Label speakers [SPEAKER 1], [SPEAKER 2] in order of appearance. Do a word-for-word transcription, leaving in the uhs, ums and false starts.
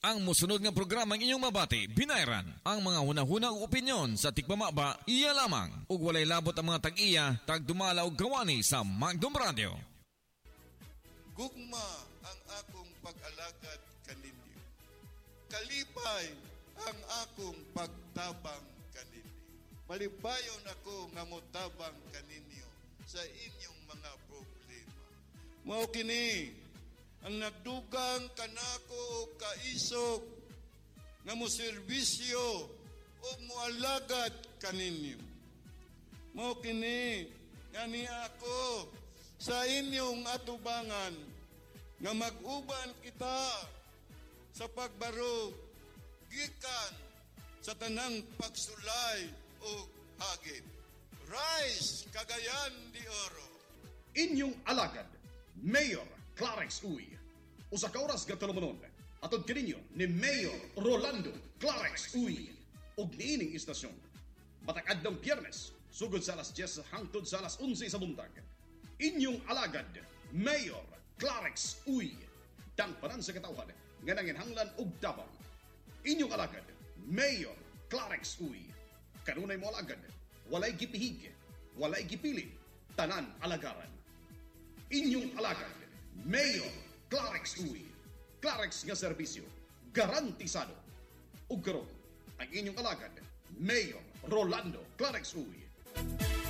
[SPEAKER 1] Ang musunod nga programang inyong mabati, binayran. Ang mga hunahunang opinyon sa tikpamaba, iya lamang. Ug walay labot ang mga tag-iya, tagdumala og gawani sa Magdom Radio.
[SPEAKER 2] Gugma ang akong pag-alagad kaninyo. Kalipay ang akong pagtabang kaninyo. Malipayon ako nga motabang kaninyo sa inyong mga problema. Mao kini ang nagdugang kanako kaisog nga mo serbisyo o moalagad kaninyo. Mao kini nga niya ako sa inyong atubangan nga mag-uban kita sa pagbarog gikan sa tanang pagsulay o hagit. Rise, Cagayan de Oro.
[SPEAKER 3] Inyong alagad, Mayor Clarence Uy. Usa ka oras gatulumanon, atod kaninyo ni Mayor Rolando Clarence Uy. Og niining istasyon, matag adlaw Biyernes, sugod sa alas diyes hangtod sa alas onse sa buntag. Inyong alagad, Mayor Clarence Uy. Dangpanan sa katawhan, nga nanginhanglan og tabang. Inyong alagad, Mayor Clarence Uy. Kanunay mo alagad, walay gipihig, walay gipili, tanan alagaran. Inyong alagad, Mayor Clarence Uy. Clarence nga serbisyo, garantisado. Ug karon ang inyong alagad, Mayor Rolando Clarence Uy.